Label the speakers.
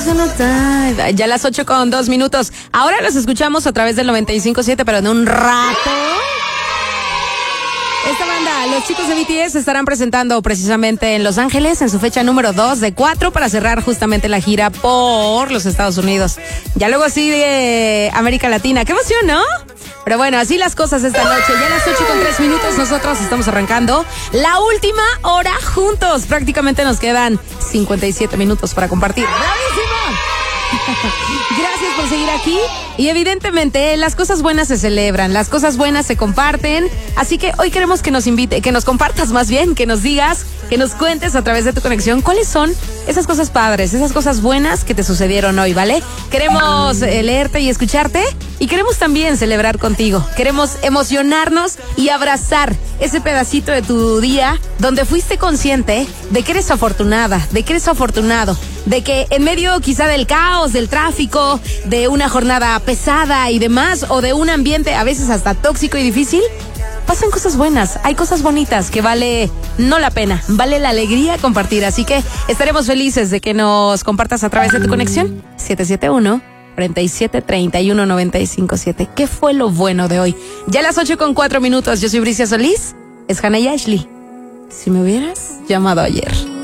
Speaker 1: gonna die. Ya las 8:02. Ahora los escuchamos a través del 95.7, pero en un rato. Esta banda, los chicos de BTS, estarán presentando precisamente en Los Ángeles en su fecha número 2 de 4 para cerrar justamente la gira por los Estados Unidos. Ya luego sigue América Latina. ¡Qué emoción!, ¿no? Pero bueno, así las cosas esta noche. Ya a las 8:03, nosotros estamos arrancando la última hora juntos. Prácticamente nos quedan 57 minutos para compartir. ¡Bravísimo! Gracias por seguir aquí. Y evidentemente las cosas buenas se celebran, las cosas buenas se comparten. Así que hoy queremos que nos compartas más bien, que nos digas, que nos cuentes a través de tu conexión cuáles son esas cosas padres, esas cosas buenas que te sucedieron hoy, ¿vale? Queremos leerte y escucharte, y queremos también celebrar contigo. Queremos emocionarnos y abrazar ese pedacito de tu día donde fuiste consciente de que eres afortunada, de que eres afortunado, de que en medio quizá del caos, del tráfico, de una jornada pesada y demás, o de un ambiente a veces hasta tóxico y difícil, pasan cosas buenas, hay cosas bonitas que vale no la pena, vale la alegría compartir. Así que estaremos felices de que nos compartas a través de tu conexión 771-4731-957. ¿Qué fue lo bueno de hoy? Ya a las 8:04. Yo soy Bricia Solís, es Hannah y Ashley. Si me hubieras llamado ayer.